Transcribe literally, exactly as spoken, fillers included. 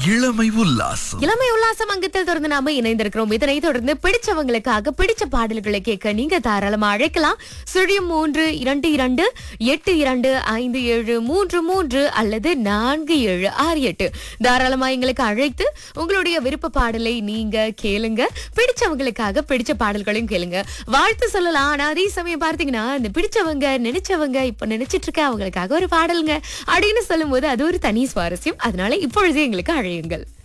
இளமை உல்லாசம். இளமை உல்லாசம் அங்கத்தில் தொடர்ந்து நாம இணைந்திருக்கிறோம். இதனை தொடர்ந்து பிடிச்சவங்களுக்காக பிடிச்ச பாடல்களை கேட்க நீங்க தாராளமா அழைக்கலாம். சுழியம் மூன்று இரண்டு இரண்டு எட்டு இரண்டு ஐந்து ஏழு மூன்று மூன்று அல்லது நான்கு ஏழு ஆறு எட்டு தாராளமா எங்களுக்கு அழைத்து உங்களுடைய விருப்ப பாடலை நீங்க கேளுங்க. பிடிச்சவங்களுக்காக பிடிச்ச பாடல்களையும் கேளுங்க. வாழ்த்து சொல்லலாம். ஆனா அதே சமயம் பார்த்தீங்கன்னா இந்த பிடிச்சவங்க நினைச்சவங்க இப்ப நினைச்சிட்டு இருக்க அவங்களுக்காக ஒரு பாடலுங்க அப்படின்னு சொல்லும் போது அது ஒரு தனி சுவாரஸ்யம். அதனால இப்பொழுதே எங்களுக்கு அழையுங்கள்.